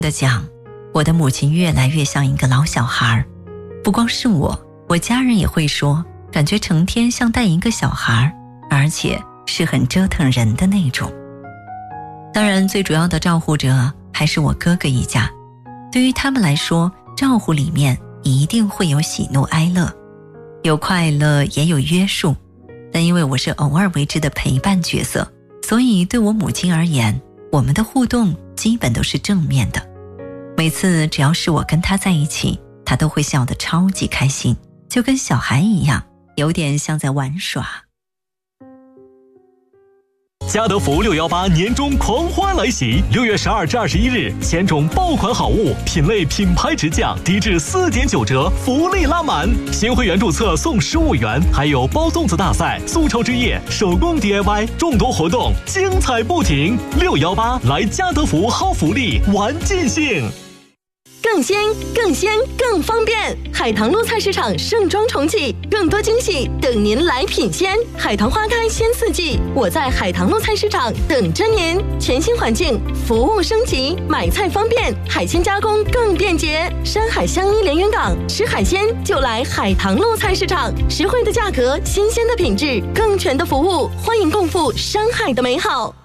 的讲，我的母亲越来越像一个老小孩，不光是我家人也会说，感觉成天像带一个小孩，而且是很折腾人的那种。当然最主要的照顾者还是我哥哥一家，对于他们来说，照顾里面一定会有喜怒哀乐，有快乐也有约束，但因为我是偶尔为之的陪伴角色，所以对我母亲而言，我们的互动基本都是正面的。每次只要是我跟她在一起，她都会笑得超级开心，就跟小孩一样，有点像在玩耍。 家得福618年终狂欢来袭，6月12至21日，千种爆款好物，品类品牌直降，低至4.9折，福利拉满。新会员注册送15元，还有包粽子大赛、素超之夜、手工 DIY， 众多活动，精彩不停。618来家得福薅福利，玩尽兴。 更鲜、更鲜、更方便！海棠路菜市场盛装重启，更多惊喜等您来品鲜。海棠花开鲜四季，我在海棠路菜市场等着您。全新环境，服务升级，买菜方便，海鲜加工更便捷。山海相依连云港，吃海鲜就来海棠路菜市场，实惠的价格，新鲜的品质，更全的服务，欢迎共赴山海的美好。